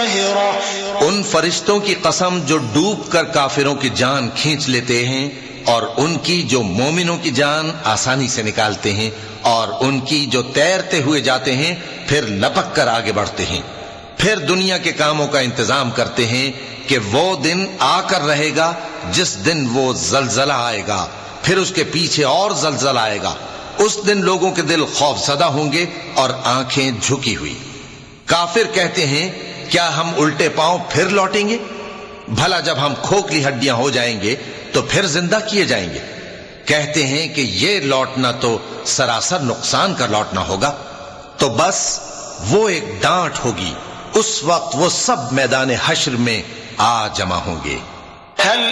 ज़ाहिरा। उन फरिश्तों की कसम जो डूब कर काफिरों की जान खींच लेते हैं और उनकी जो मोमिनों की जान आसानी से निकालते हैं और उनकी जो तैरते हुए जाते हैं फिर लपक कर आगे बढ़ते हैं। फिर दुनिया के कामों का इंतजाम करते हैं कि वो दिन आकर रहेगा जिस दिन वो जलजला आएगा, फिर उसके पीछे और जलजला आएगा। उस दिन लोगों के दिल खौफजदा होंगे और आंखें झुकी हुई। काफिर कहते हैं, क्या हम उल्टे पांव फिर लौटेंगे? भला जब हम खोखली हड्डियां हो जाएंगे तो फिर जिंदा किए जाएंगे। कहते हैं कि ये लौटना तो सरासर नुकसान का लौटना होगा। तो बस वो एक डांट होगी, उस वक्त वो सब मैदान हश्र में आ जमा होंगे।